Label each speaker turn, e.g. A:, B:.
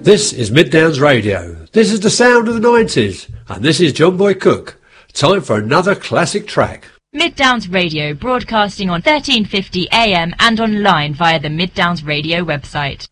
A: This is Mid Downs Radio. This is the sound of the 90s. And this is John Boy Cook. Time for another classic track.
B: Mid Downs Radio, broadcasting on 1350 AM and online via the Mid Downs Radio website.